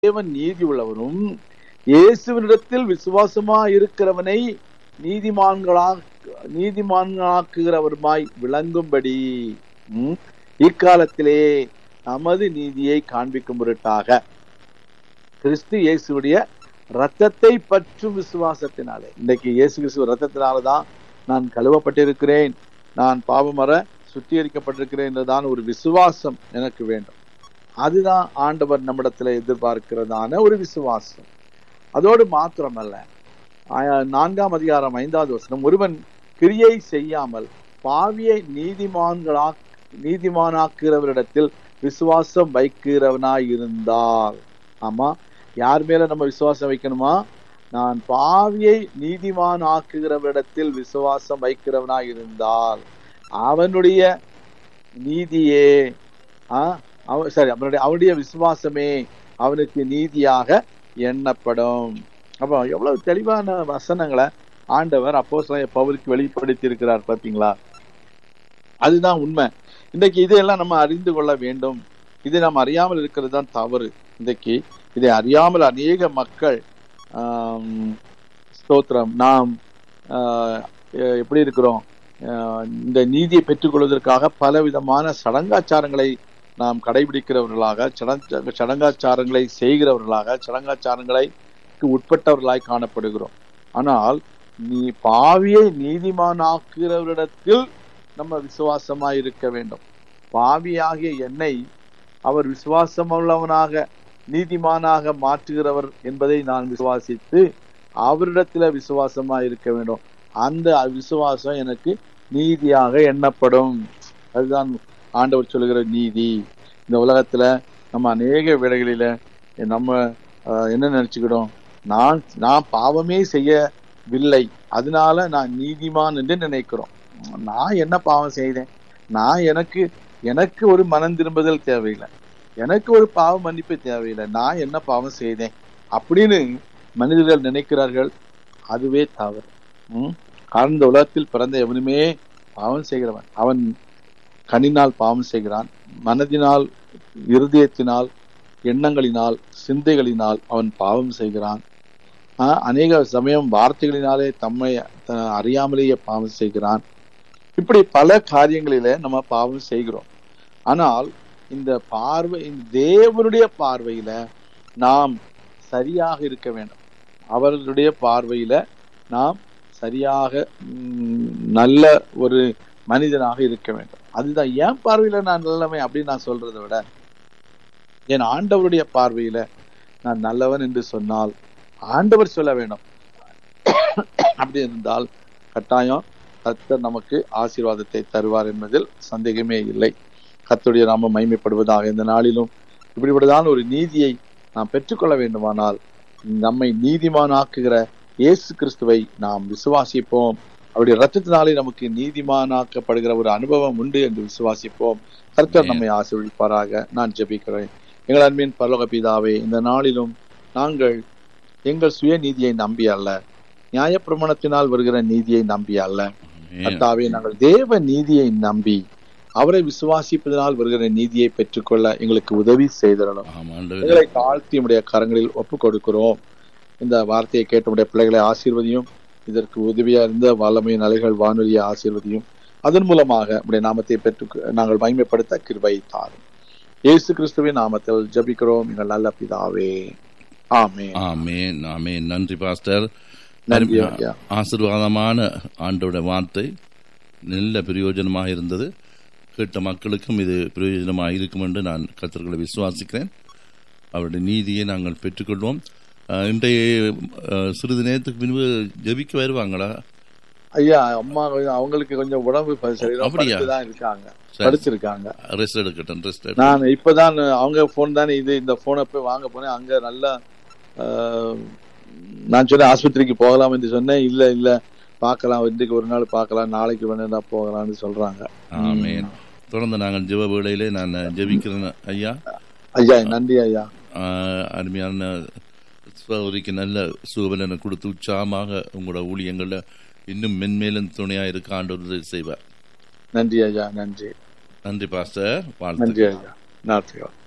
தேவன் நீதி உள்ளவரும் இயேசுவினிடத்தில் விசுவாசமா இருக்கிறவனை நீதிமான்களாக்குகிறவருமாய் விளங்கும்படி இக்காலத்திலே நமது நீதியை காண்பிக்கும் பொருட்டாக கிறிஸ்து இயேசுடைய ரத்தத்தை பற்றும் விசுவாசத்தினாலே, இன்றைக்கு இயேசு கிறிஸ்துவ ரத்தத்தினாலதான் நான் கழுவப்பட்டிருக்கிறேன், நான் பாவமற சுத்திகரிக்கப்பட்டிருக்கிறேன் என்றுதான் ஒரு விசுவாசம் எனக்கு வேண்டும். அதுதான் ஆண்டவர் நம்மிடத்துல எதிர்பார்க்கிறதான ஒரு விசுவாசம். அதோடு மாத்திரமல்ல, 4ஆம் அதிகாரம் 5வது வசனம், ஒருவன் கிரியை செய்யாமல் பாவியை நீதிமானாக்குகிறவரிடத்தில் விசுவாசம் வைக்கிறவனாய் இருந்தால், ஆமா, யார் மேல நம்ம விசுவாசம் வைக்கணுமா? நான் பாவியை நீதிமான் ஆக்குகிறவரிடத்தில் விசுவாசம் வைக்கிறவனாய் இருந்தால் அவனுடைய நீதியே அவனுடைய விசுவாசமே அவனுக்கு நீதியாக எண்ணப்படும். அப்போ எவ்வளவு தெளிவான வசனங்களை ஆண்டவர் அப்போஸ்தலன் பவுலுக்கு வெளிப்படுத்தி இருக்கிறார் பாத்தீங்களா? அதுதான் உண்மை. இன்றைக்கு இதையெல்லாம் நம்ம அறிந்து கொள்ள வேண்டும். இதை நாம் அறியாமல் இருக்கிறது தான் தவறு. இன்றைக்கு இதை அறியாமல் அநேக மக்கள் ஸ்தோத்திரம் நாம் எப்படி இருக்கிறோம், இந்த நீதியை பெற்றுக்கொள்வதற்காக பல விதமான சடங்காச்சாரங்களை நாம் கடைபிடிக்கிறவர்களாக, சடங்காச்சாரங்களை செய்கிறவர்களாக, சடங்காச்சாரங்களை உட்பட்டவர்களாய் காணப்படுகிறோம். ஆனால் நீ பாவியை நீதிமானாக்குகிறவரிடத்தில் நம்ம விசுவாசமாய் இருக்க வேண்டும். பாவியாகிய என்னை அவர் விசுவாசமுள்ளவனாக நீதிமானாக மாற்றுகிறவர் என்பதை நான் விசுவாசித்து அவரிடத்துல விசுவாசமாய் இருக்க வேண்டும். அந்த விசுவாசம் எனக்கு நீதியாக எண்ணப்படும். அதுதான் ஆண்டவர் சொல்லுகிற நீதி. இந்த உலகத்துல நம்ம அநேக வேளைகளில நம்ம என்ன நினைச்சுக்கிட்டோம், நான் பாவமே செய்யவில்லை, அதனால நான் நீதிமான் என்று நினைக்கிறோம். நான் என்ன பாவம் செய்தேன்? நான் எனக்கு ஒரு மனம் திரும்புதல் தேவையில்லை, எனக்கு ஒரு பாவ மன்னிப்பு தேவையில்லை, நான் என்ன பாவம் செய்தேன் அப்படின்னு மனிதர்கள் நினைக்கிறார்கள். அதுவே தவறு. இந்த உலகத்தில் பிறந்த எவனுமே பாவம் செய்கிறவன். அவன் கண்ணினால் பாவம் செய்கிறான், மனதினால், இருதயத்தினால், எண்ணங்களினால், சிந்தைகளினால் அவன் பாவம் செய்கிறான். அநேக சமயம் வார்த்தைகளினாலே தம்மை அறியாமலேயே பாவம் செய்கிறான். இப்படி பல காரியங்களில நம்ம பாவம் செய்கிறோம். ஆனால் இந்த தேவனுடைய பார்வையில நாம் சரியாக இருக்க வேண்டும். அவர்களுடைய பார்வையில நாம் சரியாக நல்ல ஒரு மனிதனாக இருக்க வேண்டும். அதுதான் என் பார்வையில நான் நல்லவன் அப்படின்னு நான் சொல்றதை விட, என் ஆண்டவருடைய பார்வையில நான் நல்லவன் என்று சொன்னால் ஆண்டவர் சொல்ல வேண்டும். அப்படி இருந்தால் கட்டாயம் கர்த்தர் நமக்கு ஆசீர்வாதத்தை தருவார் என்பதில் சந்தேகமே இல்லை. கர்த்தருடைய நாமம் மகிமைப்படுவதாக. இந்த நாளிலும் இப்படிப்பட்டதான ஒரு நீதியை நாம் பெற்றுக்கொள்ள வேண்டுமானால் நம்மை நீதிமானாக்குகிற இயேசு கிறிஸ்துவை நாம் விசுவாசிப்போம். அவருடைய ரத்தத்தினாலே நமக்கு நீதிமானாக்கப்படுகிற ஒரு அனுபவம் உண்டு என்று விசுவாசிப்போம். கர்த்தர் நம்மை ஆசீர்வதிப்பாராக. நான் ஜெபிக்கிறேன். எங்கள் அன்பின் பரலோக பிதாவே, இந்த நாளிலும் நாங்கள் எங்கள் சுய நீதியை நம்பி அல்ல, நியாயப்பிரமாணத்தினால் வருகிற நீதியை நம்பி அல்ல கர்த்தாவே, நாங்கள் தேவ நீதியை நம்பி அவரை விசுவாசிப்பதனால் வருகிற நீதியை பெற்றுக்கொள்ள எங்களுக்கு உதவி செய்திடணும். எங்களை தாழ்த்தி உடைய கரங்களில் ஒப்புக் கொடுக்கிறோம். இந்த வார்த்தையை கேட்ட பிள்ளைகளை ஆசீர்வதியும், இதற்கு உதவியா இருந்த வல்லமையின் அலைகள் வானொலியை ஆசீர்வதியும், அதன் மூலமாக உடைய நாமத்தை பெற்று நாங்கள் மகிமைப்படுத்த கிருபை தாரும். இயேசு கிறிஸ்துவின் நாமத்தில் ஜெபிக்கிறோம் எங்கள் நல்ல பிதாவே. ஆமென். ஆமென். ஆமென். நன்றி பாஸ்டர். நன்றி. ஆசீர்வாதமான ஆண்டவருடைய வார்த்தை நல்ல பிரயோஜனமாக இருந்தது. கேட்ட மக்களுக்கும் இது பிரயோஜனமாக இருக்கும் என்று நான் கர்த்தர்களை விசுவாசிக்கிறேன். அவருடைய நீதியை நாங்கள் பெற்றுக்கொள்வோம். இன்றைய சிறிது நேரத்துக்கு பின்பு ஜெபிக்க வருவாங்களா ஐயா? அம்மா அவங்களுக்கு கொஞ்சம் உடம்பு சரிதான் இருக்காங்க, படிச்சிருக்காங்க. ரெஸ்ட் எடுக்கட்டும். நான் இப்பதான் அவங்க போன் தானே இது, இந்த போனை போய் வாங்க போனேன். அங்க நல்லா நான் சொன்னேன் ஆஸ்பத்திரிக்கு போகலாம் என்று சொன்னேன். இல்ல பார்க்கலாம், இன்றைக்கு ஒரு நாள் பார்க்கலாம், நாளைக்கு வேணா போகலாம்னு சொல்றாங்க. ஆமென். தொடர்ந்து நாங்கள் ஜெப வேளையிலே நான் ஜெபிக்கிறேன் ஐயா. ஐயா நன்றி ஐயா. அருமையான சகோதரிக்கு நல்ல சுகபலனை கொடுத்து உற்சாகமாக உங்களோட ஊழியங்கள்ல இன்னும் மென்மேலும் துணையா இருக்க ஆண்டவர் செய்வார். நன்றி ஐயா. நன்றி. நன்றி பாஸ்டர். நன்றி ஐயா. நன்றி.